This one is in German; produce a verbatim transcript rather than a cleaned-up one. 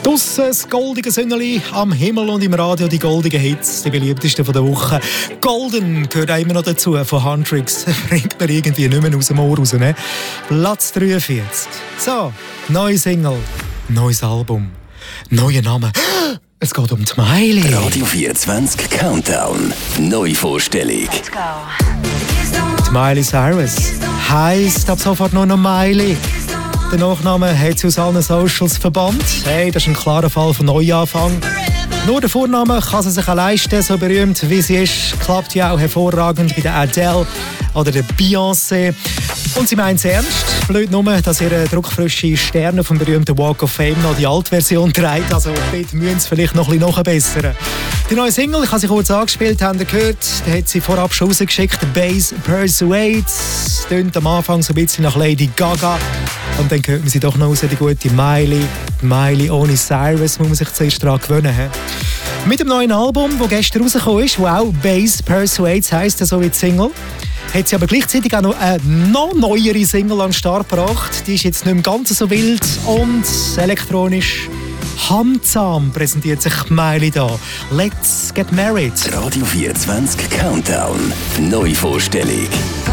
Draussen das goldige Sünneli, am Himmel und im Radio die goldigen Hits, die beliebtesten von der Woche. Golden gehört auch immer noch dazu, von Huntrix. Bringt man irgendwie nicht mehr aus dem Ohr raus, ne? Platz dreiundvierzig. So, neue Single, neues Album, neuer Name. Es geht um die Miley. Radio vierundzwanzig Countdown. Neuvorstellung. Let's go. Die Miley Cyrus heisst ab sofort nur noch Miley. Den Nachnamen hat sie aus allen Socials verbannt. Hey, das ist ein klarer Fall von Neuanfang. Nur der Vorname kann sie sich auch leisten, so berühmt wie sie ist. Klappt ja auch hervorragend bei der Adele oder der Beyoncé. Und sie meint es ernst. Blöd nur, dass ihre druckfrische Sterne vom berühmten Walk of Fame noch die Altversion trägt. Also dort müssen sie vielleicht noch ein bisschen nachbessern. Die neue Single, ich habe sie kurz angespielt, habt ihr gehört, die hat sie vorab schon rausgeschickt. Bass Persuade. Tönt am Anfang so ein bisschen nach Lady Gaga. Und dann hört man sie doch noch raus, die gute Miley. Miley ohne Cyrus muss man sich zuerst daran gewöhnen. He? Mit dem neuen Album, das gestern rausgekommen ist, das auch Bass Persuade heisst, so wie die Single, hat sie aber gleichzeitig auch noch eine noch neuere Single an den Start gebracht. Die ist jetzt nicht mehr ganz so wild und elektronisch. Handsam präsentiert sich Miley da. Let's get married. Radio vierundzwanzig Countdown. Neuvorstellung.